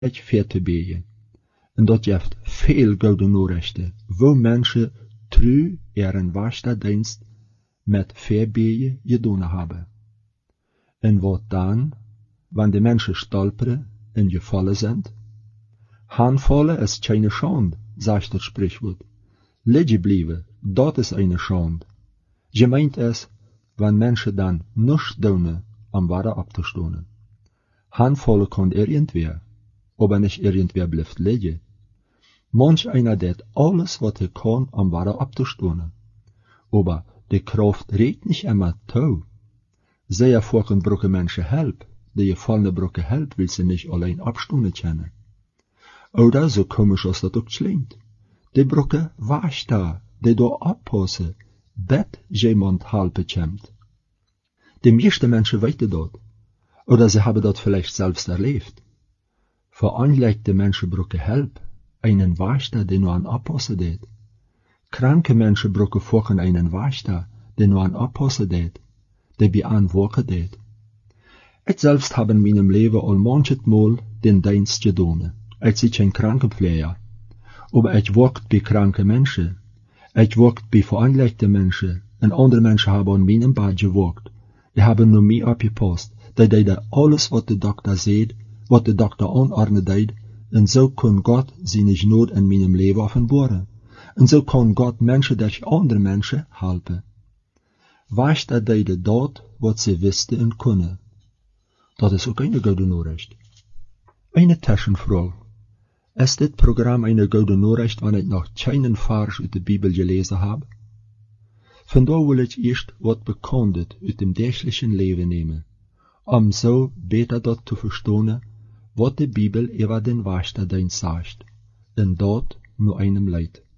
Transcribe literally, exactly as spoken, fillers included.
ik ver te beden. En dat heeft veel goede noorrechten, wo mensen tru er een wasstadienst met verbeden gedaan hebben. En wat dan, wanneer de mensen stolperen en gevallen zijn? Handvallen is keine Schande, zegt het sprichwort. Liggen blijven, dat is eine Schande. Gemeint is, wanneer mensen dan niets doen om water op te stonen. Handvallen kan irgendwer, aber nicht irgendwer blijft liggen. Manch einer deed alles wat hij kan om water op te stonen. Aber de Kraft reicht nicht immer toe. Sehr vorken brauchen Menschen Help. Die gefallene brauchen Help, will sie nicht allein abstonen können. Oder so komisch als dat ook klingt. Die brauchen Wachter, die da abpassen, bet jemand helpen kommt. Die meisten Menschen weten dat. Oder sie haben dat vielleicht selbst erlebt. Veranlegte Menschen brauchen Help, einen Wachter, der nur an abpassen deed. Kranke Menschen brauchen vorken einen Wachter, der nur an abpassen deed, der bei an wachen deed. Ich selbst habe in meinem Leben al manchet Mal den Dienst gedaan. Ich bin kein Krankenpfleger, aber ich workt bei kranken Menschen. Ich workt bei veranlegte Menschen, und andere Menschen haben an meinem Bad geworkt. Die haben nur mich abgepasst. Die deden alles, was der Doktor sagt, was der Doktor anordnen deed, und so kann Gott seine Not in meinem Leben offenbaren. Und so kann Gott Menschen durch andere Menschen helpen. Wachter deden dat, wat sie wisten en kunnen. Dat is ook een goede Nachricht. Eine Taschenfrage. Ist dit Programm eine goede Nachricht, wenn ich noch keinen Vers aus der Bibel gelesen habe? Von da will ich erst wat Bekanntes aus dem täglichen Leben nehmen, um so besser dort zu verstehen, was die Bibel über den Wächterdienst sagt, und dort nur einem Leid.